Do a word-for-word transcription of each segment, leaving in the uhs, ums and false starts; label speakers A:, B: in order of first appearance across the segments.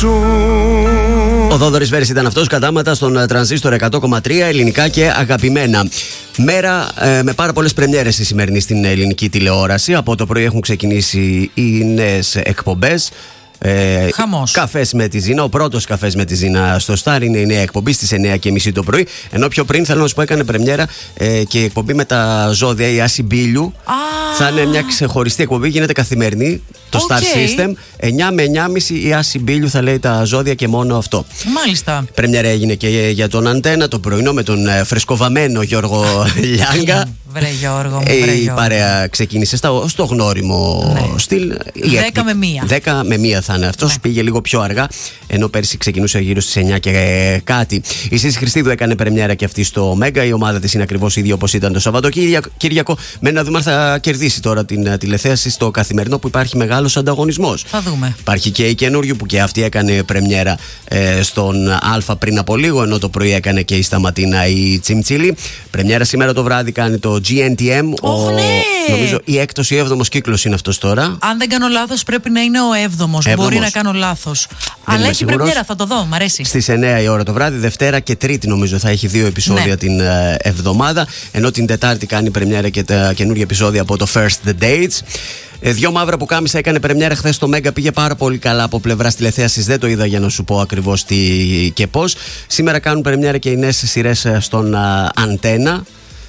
A: σου.
B: Ο Θόδωρης Βέρης ήταν αυτός, κατάματα στον Τρανζίστορ εκατό κόμμα τρία, ελληνικά και αγαπημένα. Μέρα ε, με πάρα πολλές πρεμιέρες η σημερινή στην ελληνική τηλεόραση. Από το πρωί έχουν ξεκινήσει οι νέες εκπομπές. Ε, καφές με τη Ζήνα. Ο πρώτος καφές με τη Ζήνα στο Σταρ είναι η νέα εκπομπή στις εννιά και μισή το πρωί. Ενώ πιο πριν θέλω να σου πω έκανε πρεμιέρα ε, και η εκπομπή με τα ζώδια, η Άση Μπίλιου. Ah. Θα είναι μια ξεχωριστή εκπομπή, γίνεται καθημερινή. Το okay. Star System. εννιά με εννιά και μισή η Άση Μπίλιου θα λέει τα ζώδια και μόνο αυτό.
C: Μάλιστα.
B: Πρεμιέρα έγινε και για τον Αντένα το πρωινό με τον φρεσκοβαμένο Γιώργο Λιάγκα.
C: Βρε Γιώργο,
B: ε,
C: βρε,
B: η
C: Γιώργο.
B: παρέα ξεκίνησε στο, στο γνώριμο ναι. στυλ.
C: δέκα με μία.
B: δέκα με μία θα είναι αυτό. Ναι. Πήγε λίγο πιο αργά, ενώ πέρσι ξεκινούσε γύρω στις εννιά και κάτι. Η Σύση Χριστίδου έκανε πρεμιέρα και αυτή στο Μέγκα. Η ομάδα της είναι ακριβώς ίδια όπως ήταν το Σαββατοκύριακο. Μένει να δούμε αν θα κερδίσει τώρα την τηλεθέαση στο καθημερινό που υπάρχει μεγάλος ανταγωνισμός.
C: Θα δούμε.
B: Υπάρχει και η καινούριο που και αυτή έκανε πρεμιέρα ε, στον Α πριν από λίγο, ενώ το πρωί έκανε και η Σταματίνα η Τσιμτσίλη. Πρεμιέρα σήμερα το βράδυ κάνει το τζι εν τι εμ.
C: Oh,
B: ο,
C: ναι.
B: Νομίζω η έκτος ή έβδομος κύκλος είναι αυτός τώρα.
C: Αν δεν κάνω λάθος, πρέπει να είναι ο έβδομος. Μπορεί να κάνω λάθος. Αλλά έχει σίγουρος. Πρεμιέρα, θα το δω, μ' αρέσει.
B: Στις εννιά η ώρα το βράδυ, Δευτέρα και Τρίτη νομίζω θα έχει δύο επεισόδια ναι. την ε, εβδομάδα. Ενώ την Τετάρτη κάνει πρεμιέρα και τα καινούργια επεισόδια από το First The Dates. Ε, δυο μαύρα που κάμισα έκανε πρεμιέρα χθες στο Μέγκα. Πήγε πάρα πολύ καλά από πλευράς τηλεθέασης. Δεν το είδα για να σου πω ακριβώς τι και πώς. Σήμερα κάνουν πρεμιέρα και οι νέες σειρές στον α, Αντένα.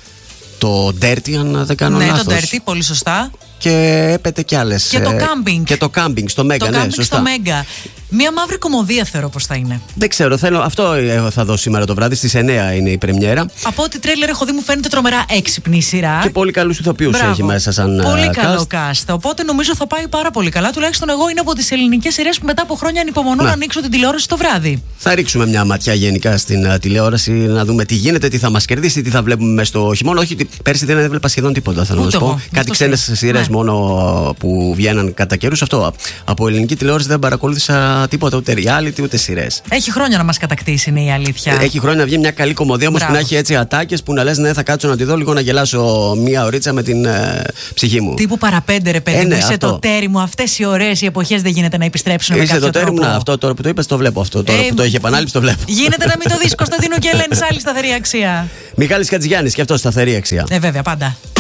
B: Το Dirty, αν δεν κάνω
C: ναι,
B: λάθος.
C: Ναι, το Dirty, πολύ σωστά.
B: Και έπεται κι άλλες.
C: Και το κάμπινγκ.
B: Και το κάμπινγκ στο Μέγκα,
C: το
B: ναι,
C: κάμπινγκ
B: σωστά.
C: στο Μέγκα. Μία μαύρη κομμωδία θεωρώ πως θα είναι.
B: Δεν ξέρω, θέλω, αυτό θα δω σήμερα το βράδυ. Στις εννιά είναι η πρεμιέρα.
C: Από ό,τι τρέλερ έχω δει μου φαίνεται τρομερά έξυπνη η σειρά.
B: Και πολύ καλούς ηθοποιούς έχει μέσα σαν
C: πολύ
B: cast.
C: καλό cast. Οπότε νομίζω θα πάει πάρα πολύ καλά. Τουλάχιστον εγώ είναι από τις ελληνικές σειρές που μετά από χρόνια ανυπομονώ να, να ανοίξω την τηλεόραση το βράδυ.
B: Θα ρίξουμε μια ματιά γενικά στην uh, τηλεόραση να δούμε τι γίνεται, τι θα μας κερδίσει, τι θα βλέπουμε μέσα στο χειμώνα. Όχι, πέρσι δεν έβλεπα σχεδόν τίποτα. Θέλω να σου πω. Κάτι ξένες σειρές ναι. μόνο που βγαίναν κατά καιρούς. Αυτό από ελληνική τηλεόραση δεν παρακολούθησα τίποτα, ούτε reality ούτε σειρές.
C: Έχει χρόνια να μας κατακτήσει, είναι η αλήθεια.
B: Έχει χρόνια να βγει μια καλή κομμωδία όμως που να έχει έτσι ατάκες που να λες ναι, θα κάτσω να τη δω λίγο να γελάσω μία ωρίτσα με την ε, ψυχή μου.
C: Τύπου παραπέντε ρε παιδί
B: ε,
C: μου,
B: ναι,
C: είσαι το τέρι μου. Αυτές οι ωραίες οι εποχές δεν γίνεται να επιστρέψουν με
B: είσαι
C: κάποιο
B: το τέρι
C: τρόπο.
B: μου, να, αυτό τώρα που το είπες το βλέπω αυτό. Τώρα ε, που το είχε επανάληψη το βλέπω.
C: Γίνεται να μην το δεις, Κωνσταντίνο και Ελένη, άλλη σταθερή αξία.
B: Μιχάλης Χατζηγιάννης και αυτό σταθερή αξία.
C: Ε, βέβαια, πάντα.